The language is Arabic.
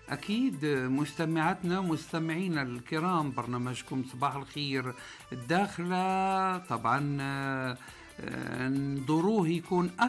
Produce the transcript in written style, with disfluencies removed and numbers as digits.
أكيد مستمعاتنا مستمعينا الكرام، برنامجكم صباح الخير الداخلة طبعا نضروه يكون